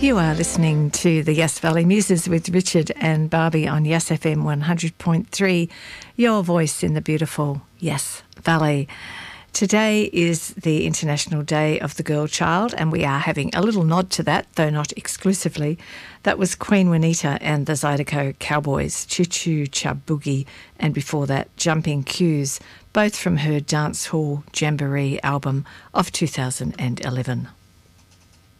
You are listening to the Yass Valley Muses with Richard and Barbie on Yass FM 100.3, your voice in the beautiful Yass Valley. Today is the International Day of the Girl Child, and we are having a little nod to that, though not exclusively. That was Queen Juanita and the Zydeco Cowboys, Choo Choo Chub Boogie, and before that, Jumping Cues, both from her Dance Hall Jamboree album of 2011.